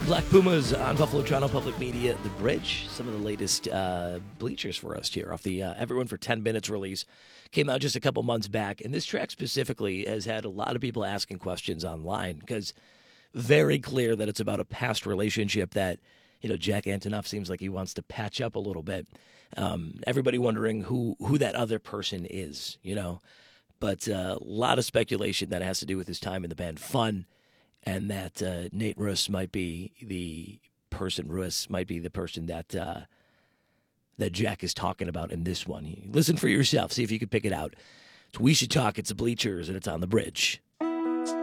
Black Pumas on Buffalo Toronto Public Media, The Bridge. Some of the latest bleachers for us here off the Everyone for 10 Minutes release. Came out just a couple months back. And this track specifically has had a lot of people asking questions online because very clear that it's about a past relationship that, Jack Antonoff seems like he wants to patch up a little bit. Everybody wondering who that other person is, But a lot of speculation that has to do with his time in the band Fun. And that Nate Ruess might be the person that that Jack is talking about in this one. Listen for yourself. See if you can pick it out. It's We Should Talk. It's the Bleachers, and it's on The Bridge.